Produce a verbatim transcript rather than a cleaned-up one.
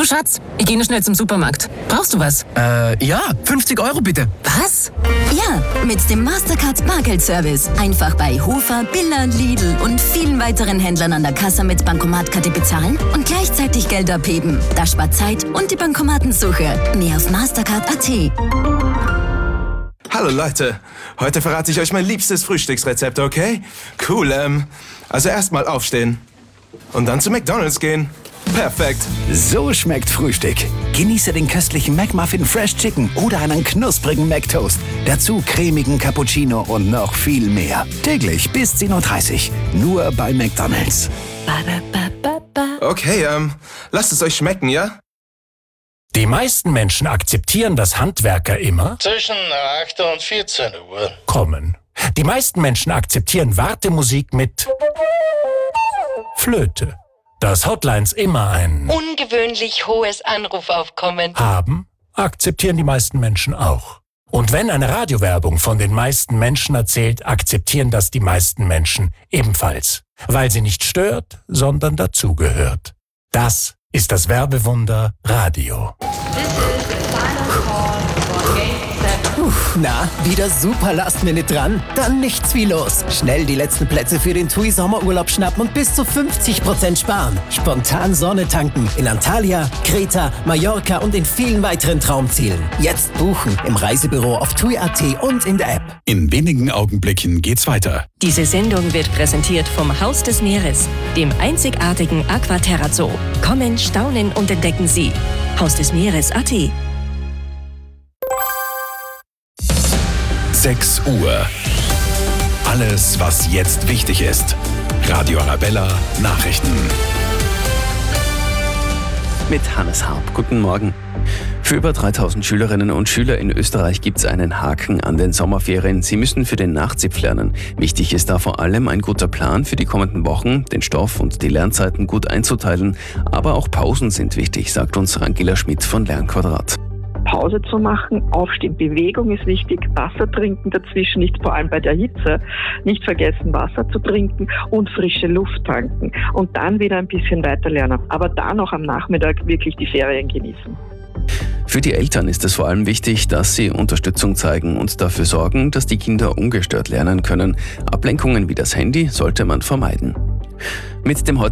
Du Schatz, ich gehe nur schnell zum Supermarkt. Brauchst du was? Äh, ja, fünfzig Euro bitte. Was? Ja, mit dem Mastercard Bargeldservice. Einfach bei Hofer, Billa, Lidl und vielen weiteren Händlern an der Kasse mit Bankomatkarte bezahlen und gleichzeitig Geld abheben. Das spart Zeit und die Bankomatensuche. Mehr auf mastercard punkt a t. Hallo Leute, heute verrate ich euch mein liebstes Frühstücksrezept, okay? Cool, ähm, also erstmal aufstehen und dann zu McDonald's gehen. Perfekt. So schmeckt Frühstück. Genieße den köstlichen McMuffin Fresh Chicken oder einen knusprigen McToast. Dazu cremigen Cappuccino und noch viel mehr. Täglich bis zehn Uhr dreißig. Nur bei McDonald's. Okay, ähm, lasst es euch schmecken, ja? Die meisten Menschen akzeptieren, dass Handwerker immer zwischen acht und vierzehn Uhr kommen. Die meisten Menschen akzeptieren Wartemusik mit Flöte. Dass Hotlines immer ein ungewöhnlich hohes Anrufaufkommen haben, akzeptieren die meisten Menschen auch. Und wenn eine Radiowerbung von den meisten Menschen erzählt, akzeptieren das die meisten Menschen ebenfalls. Weil sie nicht stört, sondern dazugehört. Das ist das Werbewunder Radio. Na, wieder super Last-Minute dran? Dann nichts wie los. Schnell die letzten Plätze für den TUI Sommerurlaub schnappen und bis zu fünfzig Prozent sparen. Spontan Sonne tanken in Antalya, Kreta, Mallorca und in vielen weiteren Traumzielen. Jetzt buchen im Reisebüro auf tui punkt a t und in der App. In wenigen Augenblicken geht's weiter. Diese Sendung wird präsentiert vom Haus des Meeres, dem einzigartigen Aquaterra Zoo. Kommen, staunen und entdecken Sie. Haus des Meeres punkt a t. sechs Uhr. Alles, was jetzt wichtig ist. Radio Arabella Nachrichten. Mit Hannes Harp. Guten Morgen. Für über dreitausend Schülerinnen und Schüler in Österreich gibt es einen Haken an den Sommerferien. Sie müssen für den Nachzipf lernen. Wichtig ist da vor allem ein guter Plan für die kommenden Wochen, den Stoff und die Lernzeiten gut einzuteilen. Aber auch Pausen sind wichtig, sagt uns Rangila Schmidt von Lernquadrat. Pause zu machen, aufstehen, Bewegung ist wichtig, Wasser trinken dazwischen, nicht vor allem bei der Hitze, nicht vergessen Wasser zu trinken und frische Luft tanken und dann wieder ein bisschen weiter lernen, aber dann noch am Nachmittag wirklich die Ferien genießen. Für die Eltern ist es vor allem wichtig, dass sie Unterstützung zeigen und dafür sorgen, dass die Kinder ungestört lernen können. Ablenkungen wie das Handy sollte man vermeiden. Mit dem